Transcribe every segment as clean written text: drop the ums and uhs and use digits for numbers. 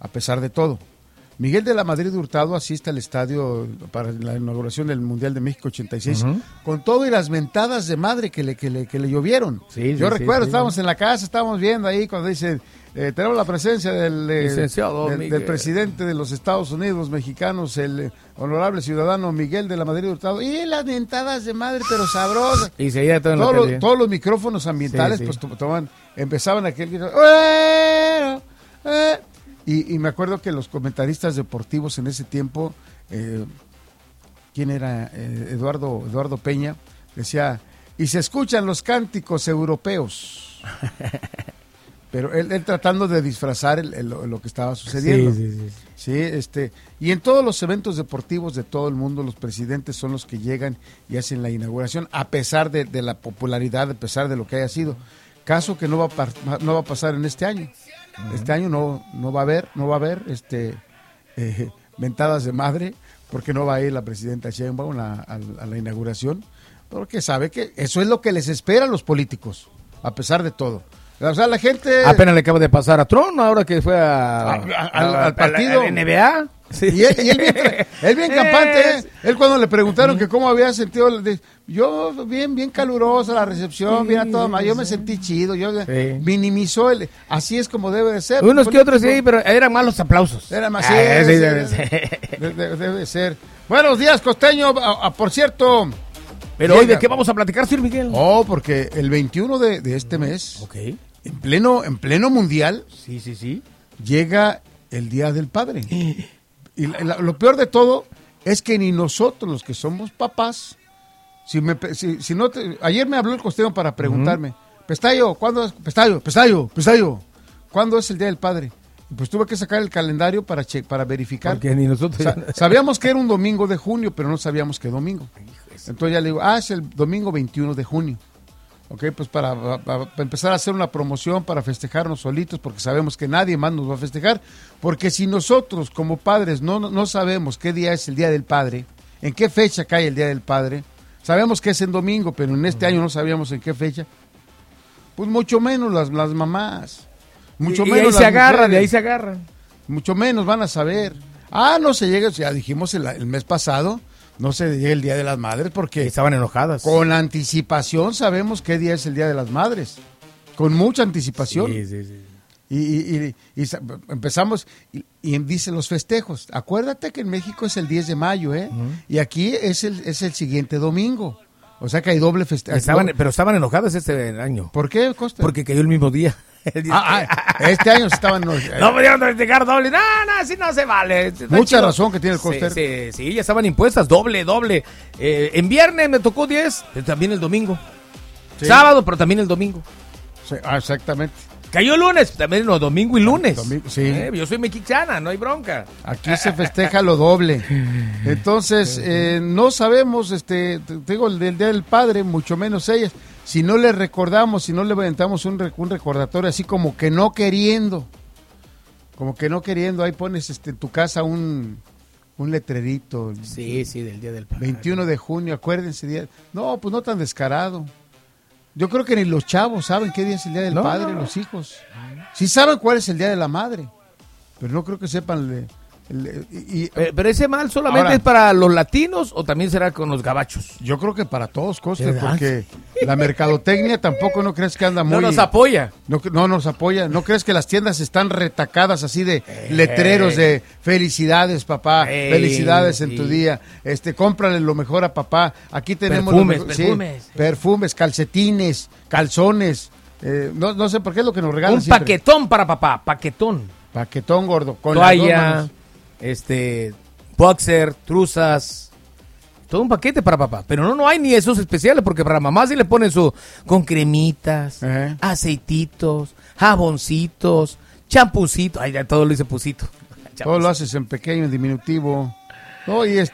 a pesar de todo. Miguel de la Madrid Hurtado asiste al estadio para la inauguración del Mundial de México 86, con todo y las mentadas de madre que le llovieron. Yo recuerdo, estábamos en la casa, estábamos viendo ahí cuando dicen, tenemos la presencia del presidente de los Estados Unidos mexicanos, el honorable ciudadano Miguel de la Madrid Hurtado, y las mentadas de madre, pero sabrosas. Y seguía todo en todos los micrófonos ambientales, pues empezaban aquel grito, Y me acuerdo que los comentaristas deportivos en ese tiempo, ¿quién era? Eduardo Peña, decía, y se escuchan los cánticos europeos. Pero él tratando de disfrazar lo que estaba sucediendo. Sí, y en todos los eventos deportivos de todo el mundo, los presidentes son los que llegan y hacen la inauguración, a pesar de la popularidad, a pesar de lo que haya sido. Caso que no va a pasar en este año. Este año no va a haber mentadas de madre, porque no va a ir la presidenta Sheinbaum a la inauguración, porque sabe que eso es lo que les espera a los políticos, a pesar de todo. O sea, la gente... Apenas le acaba de pasar a Trump, ahora que fue al partido. A la NBA. Sí. Y él bien campante, Él cuando le preguntaron que cómo había sentido, yo bien calurosa la recepción, bien a todo, yo me sentí chido, minimizó así es como debe de ser. Unos que otros sí, pero eran más los aplausos. Era más debe ser. Buenos días, costeño, por cierto. Pero hoy, ¿de qué vamos a platicar, Sir Miguel? Porque el 21 de este mes, en pleno mundial, llega el Día del Padre. Y lo peor de todo es que ni nosotros, los que somos papás, ayer me habló el costeño para preguntarme, Pestayo, ¿cuándo es? Pestayo, ¿cuándo es el Día del Padre? Y pues tuve que sacar el calendario para verificar. Porque ni nosotros. Sabíamos que era un domingo de junio, pero no sabíamos qué domingo. Entonces ya le digo, es el domingo 21 de junio. Ok, pues para empezar a hacer una promoción para festejarnos solitos, porque sabemos que nadie más nos va a festejar, porque si nosotros como padres no sabemos qué día es el Día del Padre, en qué fecha cae el Día del Padre, sabemos que es en domingo, pero en este año no sabíamos en qué fecha, pues mucho menos las mamás, mucho menos de ahí se agarran. Mucho menos van a saber. No se llega, ya dijimos el mes pasado, no se llega el Día de las Madres porque... Estaban enojadas. Con anticipación sabemos qué día es el Día de las Madres. Con mucha anticipación. Sí. Y empezamos, y dicen los festejos. Acuérdate que en México es el 10 de mayo, y aquí es el siguiente domingo. O sea que hay doble festejo. Pero estaban enojadas este año. ¿Por qué, Costa? Porque cayó el mismo día. Este año estaban... no pudieron festejar doble. No, así no se vale. Mucha razón que tiene el Costa. Sí, ya estaban impuestas, doble. En viernes me tocó 10, pero también el domingo. Sí. Sábado, pero también el domingo. Sí, exactamente. Cayó el lunes, también domingo y lunes. Sí. Yo soy mexicana, no hay bronca. Aquí se festeja lo doble. Entonces, no sabemos, digo, el Día del Padre, mucho menos ellas. Si no le recordamos, si no le aventamos un recordatorio, así como que no queriendo, ahí pones en tu casa un letrerito. Sí, del Día del Padre. 21 de junio, acuérdense. No, pues no tan descarado. Yo creo que ni los chavos saben qué día es el Día del Padre, los hijos. Sí saben cuál es el Día de la Madre, pero no creo que sepan... pero ese mal solamente ahora, es para los latinos o también será con los gabachos. Yo creo que para todos, Costa, porque la mercadotecnia tampoco no crees que anda muy... No nos apoya. No nos apoya. ¿No crees que las tiendas están retacadas así de letreros de felicidades, papá, felicidades en tu día, cómprale lo mejor a papá? Aquí tenemos perfumes, calcetines, calzones, no sé por qué es lo que nos regalan. Un siempre. Paquetón para papá, paquetón gordo, con toalla, boxer, truzas, todo un paquete para papá. Pero no hay ni esos especiales, porque para mamá sí le ponen con cremitas, aceititos, jaboncitos, champucitos. Ay, ya todo lo hice pusito. Todo lo haces en pequeño, en diminutivo. No, y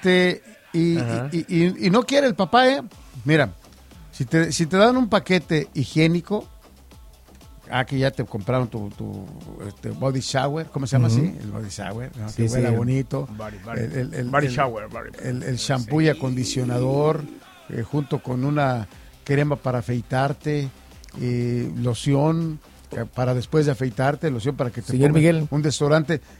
no quiere el papá, Mira, si te dan un paquete higiénico, que ya te compraron tu body shower, ¿cómo se llama así? El body shower, ¿no? Que huela bonito. Body shower. El shampoo y acondicionador, junto con una crema para afeitarte, loción para después de afeitarte, loción para que te pongas un desodorante